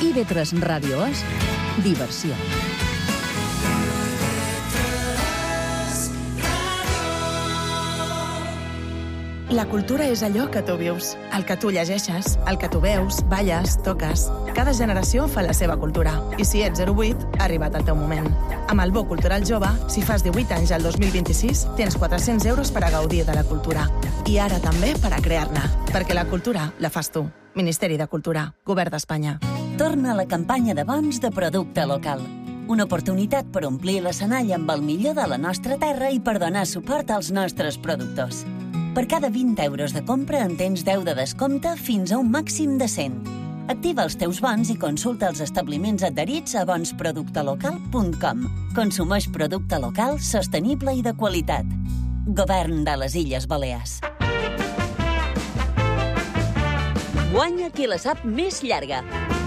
IB3 Ràdio és diversió. La cultura és allò que tu vius, el que tu llegeixes, el que tu veus, balles, toques. Cada generació fa la seva cultura. I si ets 08, ha arribat el teu moment. Amb el Bo Cultural Jove, si fas 18 anys al 2026, tens 400 euros per a gaudir de la cultura. I ara també per a crear-ne. Perquè la cultura la fas tu. Ministeri de Cultura, Govern d'Espanya. Torna a la campanya de bons de producte local. Una oportunitat per omplir l'escenari amb el millor de la nostra terra i per donar suport als nostres productors. Per cada 20 euros de compra en tens 10 de descompte fins a un màxim de 100. Activa els teus bons i consulta els establiments adherits a bonsproductelocal.com. Consumeix producte local, sostenible i de qualitat. Govern de les Illes Balears. Guanya qui la sap més llarga.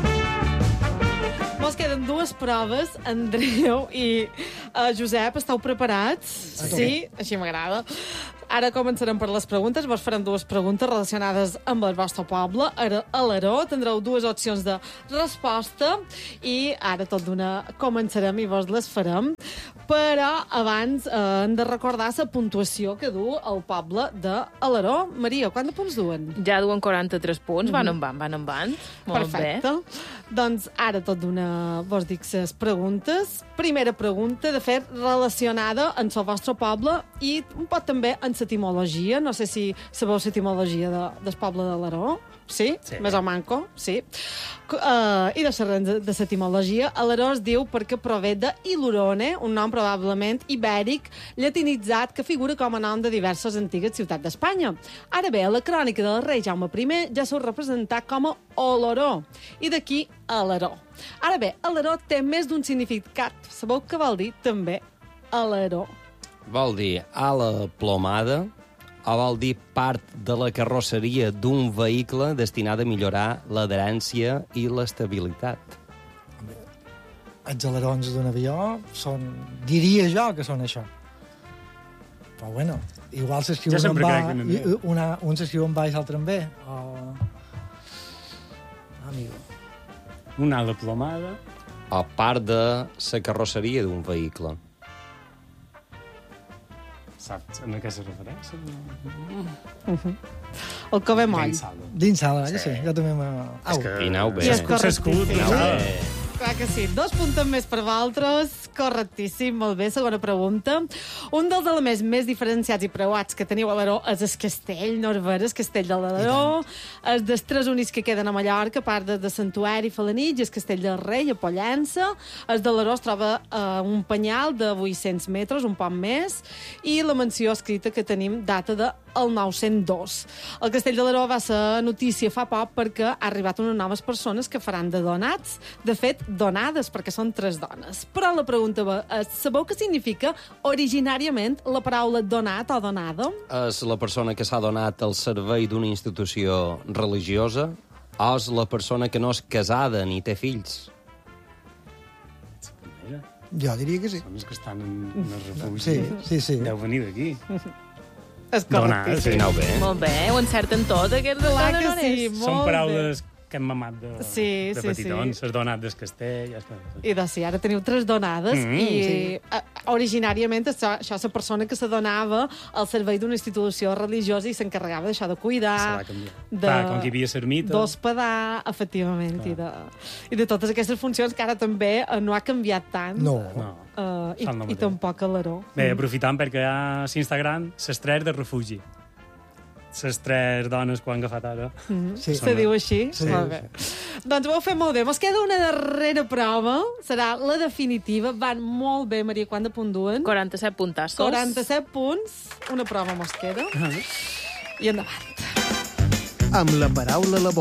Mos queden dues proves, Andreu i Josep. Esteu preparats? Sí? Així m'agrada. Ara començarem per les preguntes. Vos farem dues preguntes relacionades amb el vostre poble. Ara, a l'Aró tindreu dues opcions de resposta i ara tot d'una començarem i vos les farem. Però abans hem de recordar la puntuació que du el poble de l'Aró. Maria, quant de punts duen? Ja duen 43 punts, van en van. Molt Perfecte. bé. Doncs ara tot d'una vos dic les preguntes. Primera pregunta, de fet, relacionada amb el vostre poble i un poc també amb l'etimologia. No sé si sabeu l'etimologia del poble de l'Aró. Sí? Més o manco, sí. I de l'etimologia, l'Aró es diu perquè prové de Ilurone, un nom probablement ibèric, latinitzat, que figura com a nom de diverses antigues ciutats d'Espanya. Ara bé, a la crònica del rei Jaume I ja s'ho representat com a Oloró, i d'aquí Alaró. Ara bé, Alaró té més d'un significat. Sabeu què vol dir també Alaró? Vol dir ala plomada o vol dir part de la carrosseria d'un vehicle destinada a millorar l'adherència i l'estabilitat. Els alerons d'un avió són... Diria jo que són això. Però bueno, igual s'escriu un s'escriu en baix, l'altre en B. O... Amigo. Una ala plomada. O part de la carrosseria d'un vehicle. Saps a què se refereix? El que ve moll. Dins sala, que sí. Jo també m'ha... I aneu bé. I és correctíssim. bé. Clar que sí. 2 punts més per vosaltres. Correctíssim, molt bé. Segona pregunta. Un dels elements més diferenciats i preuats que teniu a l'Aró és el castell, no és el castell de l'Aró, els dels 3 únics que queden a Mallorca, a part de Santuari i Felanitx, el castell del Rei a Pollença. El de l'Aró es troba a un penyal de 800 metres, un poc més, i la menció escrita que tenim data de el 902. El castell de l'Aró va ser notícia fa poc perquè ha arribat unes noves persones que faran de donats, de fet, donades, perquè són 3 dones. Però la pregunta és, sabeu què significa originàriament la paraula donat o donada? És la persona que s'ha donat al servei d'una institució religiosa o és la persona que no és casada ni té fills? Jo diria que sí. Són els que estan en el refugi. Sí. Deu venir d'aquí. És correctíssim. Aneu bé. Molt bé, ho encerten tot, aquests Clar que sí, dones. molt Són bé. paraules que hem mamat de petitons. S'has donat del castell. I de sí, ara teniu 3 donades i originàriament això és la persona que se donava al servei d'una institució religiosa i s'encarregava d'això, de cuidar, com que hi havia l'ermita. d'hospedar, efectivament, i de totes aquestes funcions que ara també no ha canviat tant. No. I tampoc a l'Aró. Bé, aprofitant perquè hi ha l'Instagram, les 3 de refugi. Les 3 dones que han agafat ara. Se diu així? Sí. Molt bé. Doncs ho heu fet molt bé. Mos queda una darrera prova. Serà la definitiva. Van molt bé, Maria. Quant de punt duen? 47 puntassos. 47 punts. Una prova mos queda. I endavant. Amb la paraula a la boca.